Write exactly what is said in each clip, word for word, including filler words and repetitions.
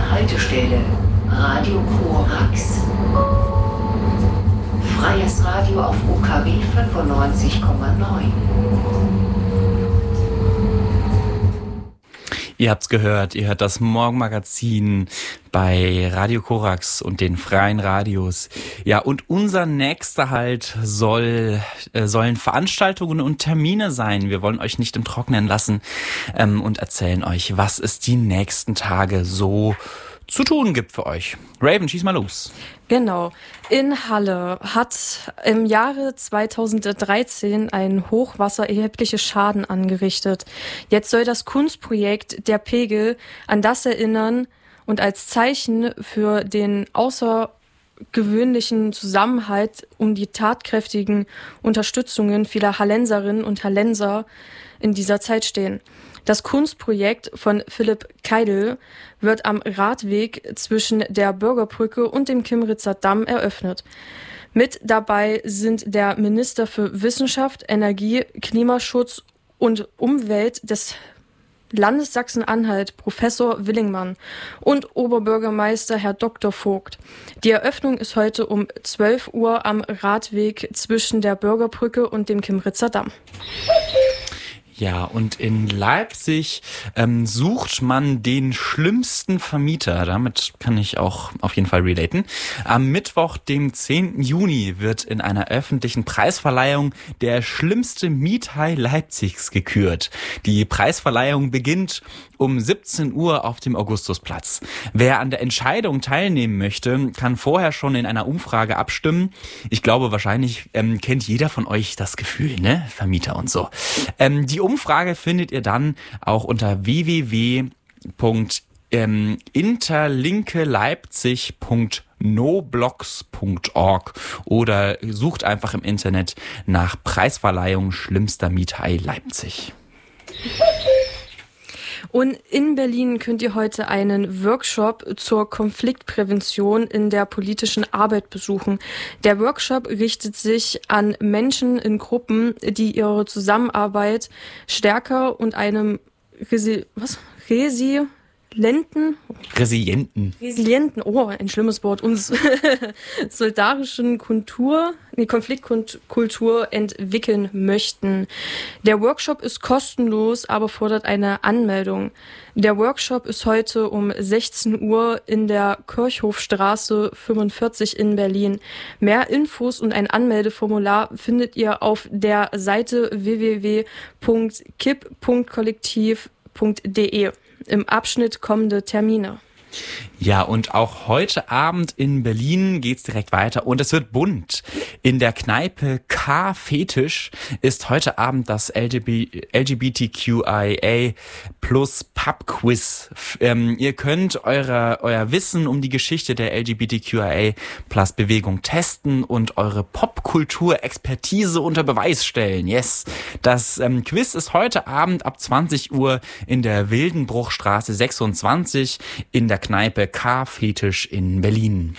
Haltestelle Radio Korax. Freies Radio auf U K W fünfundneunzig Komma neun. Ihr habt's gehört, ihr hört das Morgenmagazin bei Radio Korax und den freien Radios. Ja, und unser nächster Halt soll, äh, sollen Veranstaltungen und Termine sein. Wir wollen euch nicht im Trockenen lassen ähm, und erzählen euch, was es die nächsten Tage so zu tun gibt für euch. Raven, schieß mal los. Genau. In Halle hat im Jahre zweitausenddreizehn ein Hochwasser erhebliche Schaden angerichtet. Jetzt soll das Kunstprojekt Der Pegel an das erinnern und als Zeichen für den außergewöhnlichen Zusammenhalt um die tatkräftigen Unterstützungen vieler Hallenserinnen und Hallenser in dieser Zeit stehen. Das Kunstprojekt von Philipp Keidel wird am Radweg zwischen der Bürgerbrücke und dem Kimritzer Damm eröffnet. Mit dabei sind der Minister für Wissenschaft, Energie, Klimaschutz und Umwelt des Landes Sachsen-Anhalt, Professor Willingmann, und Oberbürgermeister Herr Doktor Vogt. Die Eröffnung ist heute um zwölf Uhr am Radweg zwischen der Bürgerbrücke und dem Kimritzer Damm. Ja, und in Leipzig ähm, sucht man den schlimmsten Vermieter. Damit kann ich auch auf jeden Fall relaten. Am Mittwoch, dem zehnten Juni, wird in einer öffentlichen Preisverleihung der schlimmste Miethai Leipzigs gekürt. Die Preisverleihung beginnt um siebzehn Uhr auf dem Augustusplatz. Wer an der Entscheidung teilnehmen möchte, kann vorher schon in einer Umfrage abstimmen. Ich glaube, wahrscheinlich ähm, kennt jeder von euch das Gefühl, ne? Vermieter und so. Ähm, die Umfrage findet ihr dann auch unter w w w punkt interlinkeleipzig punkt noblogs punkt org oder sucht einfach im Internet nach Preisverleihung schlimmster Miethai Leipzig. Und in Berlin könnt ihr heute einen Workshop zur Konfliktprävention in der politischen Arbeit besuchen. Der Workshop richtet sich an Menschen in Gruppen, die ihre Zusammenarbeit stärker und einem Resi- was? Resi- Resilienten, Resilienten. Resilienten, oh, ein schlimmes Wort, uns solidarischen Kultur, nee, Konfliktkultur entwickeln möchten. Der Workshop ist kostenlos, aber fordert eine Anmeldung. Der Workshop ist heute um sechzehn Uhr in der Kirchhofstraße fünfundvierzig in Berlin. Mehr Infos und ein Anmeldeformular findet ihr auf der Seite w w w punkt kipp punkt kollektiv punkt d e. im Abschnitt kommende Termine. Ja, und auch heute Abend in Berlin geht's direkt weiter und es wird bunt. In der Kneipe K-Fetisch ist heute Abend das L G B T Q I A plus Pub-Quiz. Ähm, ihr könnt eure, euer Wissen um die Geschichte der L G B T Q I A plus Bewegung testen und eure Popkultur-Expertise unter Beweis stellen. Yes! Das ähm, Quiz ist heute Abend ab zwanzig Uhr in der Wildenbruchstraße sechsundzwanzig in der Kneipe K-Fetisch in Berlin.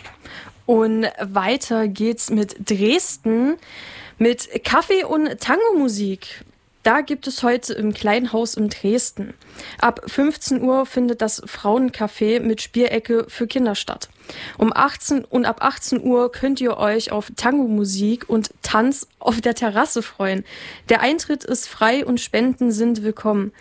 Und weiter geht's mit Dresden, mit Kaffee- und Tango-Musik. Da gibt es heute im Kleinen Haus in Dresden. Ab fünfzehn Uhr findet das Frauencafé mit Spielecke für Kinder statt. Um achtzehn und ab achtzehn Uhr könnt ihr euch auf Tango-Musik und Tanz auf der Terrasse freuen. Der Eintritt ist frei und Spenden sind willkommen.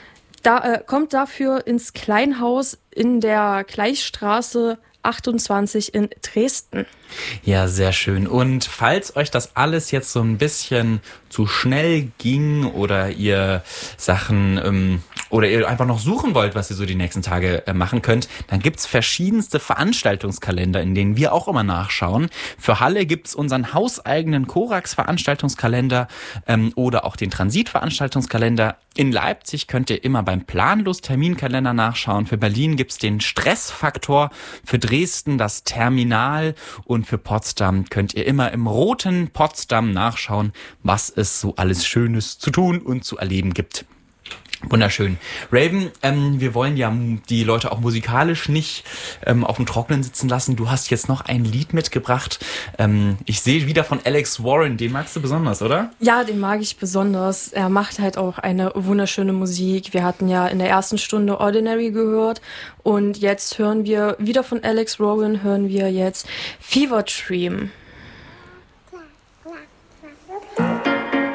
Da äh, kommt dafür ins Kleinhaus in der Gleichstraße achtundzwanzig in Dresden. Ja, sehr schön. Und falls euch das alles jetzt so ein bisschen zu schnell ging oder ihr Sachen ähm, oder ihr einfach noch suchen wollt, was ihr so die nächsten Tage äh, machen könnt, dann gibt's verschiedenste Veranstaltungskalender, in denen wir auch immer nachschauen. Für Halle gibt's unseren hauseigenen Korax-Veranstaltungskalender ähm, oder auch den Transit-Veranstaltungskalender. In Leipzig könnt ihr immer beim Planlos-Terminkalender nachschauen. Für Berlin gibt's den Stressfaktor, für Dresden das Terminal und für Potsdam könnt ihr immer im roten Potsdam nachschauen, was es so alles Schönes zu tun und zu erleben gibt. Wunderschön. Raven, ähm, wir wollen ja die Leute auch musikalisch nicht ähm, auf dem Trockenen sitzen lassen. Du hast jetzt noch ein Lied mitgebracht. Ähm, ich sehe wieder von Alex Warren. Den magst du besonders, oder? Ja, den mag ich besonders. Er macht halt auch eine wunderschöne Musik. Wir hatten ja in der ersten Stunde Ordinary gehört und jetzt hören wir wieder von Alex Warren, hören wir jetzt Fever Dream.